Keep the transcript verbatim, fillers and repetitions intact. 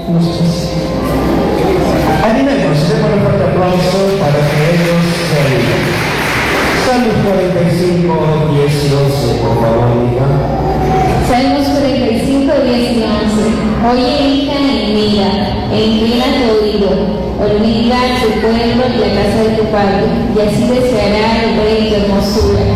nuestros. Animemos, demos un fuerte aplauso para que ellos se animen. Salmos cuarenta y cinco, diez y once, por favor, diga. Salmos cuarenta y cinco, diez y once. Oye, hija, y mira, e inclina tu oído. Olvida tu pueblo y la casa de tu padre, y así deseará el rey tu hermosura.